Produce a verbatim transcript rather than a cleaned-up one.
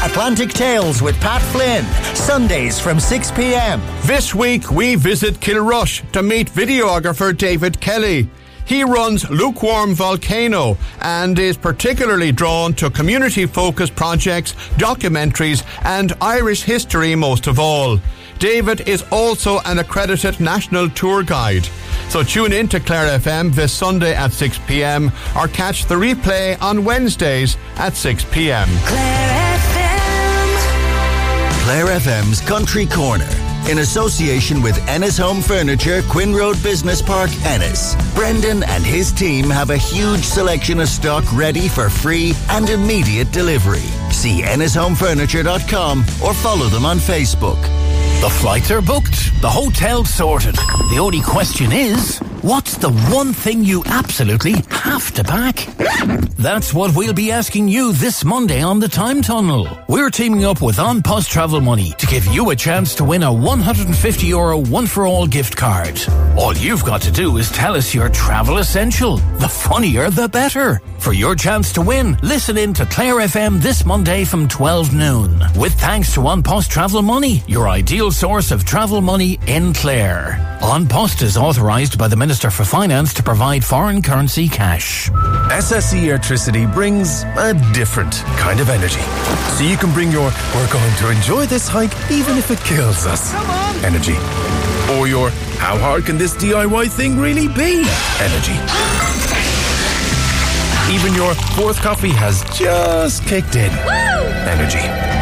Atlantic Tales with Pat Flynn, Sundays from six p.m. This week we visit Kilrush to meet videographer David Kelly. He runs Lukewarm Volcano and is particularly drawn to community-focused projects, documentaries and Irish history most of all. David is also an accredited national tour guide. So tune in to Clare F M this Sunday at six p.m. or catch the replay on Wednesdays at six p.m. Clare F M. Clare F M's Country Corner, in association with Ennis Home Furniture, Quinn Road Business Park, Ennis. Brendan and his team have a huge selection of stock ready for free and immediate delivery. See ennis home furniture dot com or follow them on Facebook. The flights are booked, the hotel's sorted. The only question is, what's the one thing you absolutely have to pack? That's what we'll be asking you this Monday on the Time Tunnel. We're teaming up with On Post Travel Money to give you a chance to win a one hundred fifty euro one-for-all gift card. All you've got to do is tell us your travel essential. The funnier, the better. For your chance to win, listen in to Clare F M this Monday from twelve noon. With thanks to On Post Travel Money, your ideal source of travel money in Clare. On Post is authorised by the Minister for Finance to provide foreign currency cash. S S E Airtricity brings a different kind of energy. So you can bring your "we're going to enjoy this hike even if it kills us" energy. Or your "how hard can this D I Y thing really be" energy. Even your fourth coffee has just kicked in energy.